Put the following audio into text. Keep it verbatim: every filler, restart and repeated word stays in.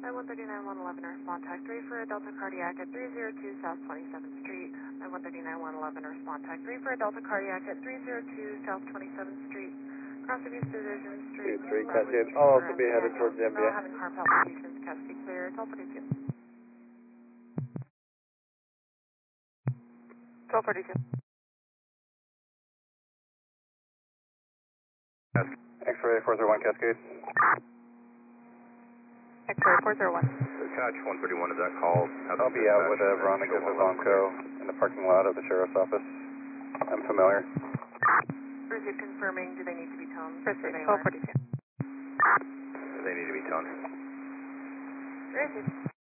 I one thirty-nine one eleven, respond type three for a Delta Cardiac at three zero two South twenty-seventh Street. I one thirty-nine one eleven, respond type three for a Delta Cardiac at three zero two South twenty-seventh Street. Cross of East Division Street. two three, Cascade. I'll also be headed towards the M B A. Having heart palpitations, custody clear, twelve forty-two. twelve forty-two. X-ray four zero one, Cascade. X-ray four zero one. Attach one thirty-one to that call. I'll be out with uh, Veronica Vivonco in the parking lot of the Sheriff's Office. I'm familiar. Is confirming, do they need to be toned? Proceed, twelve forty-two. They need to be toned. Proceed.